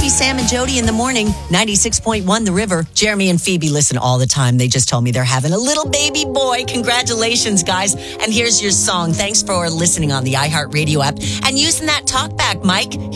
Sophie, Sam, and Jody in the morning. 96.1 The River. Jeremy and Phoebe listen all the time. They just told me they're having a little baby boy. Congratulations, guys. And here's your song. Thanks for listening on the iHeartRadio app and using that talkback, Mike.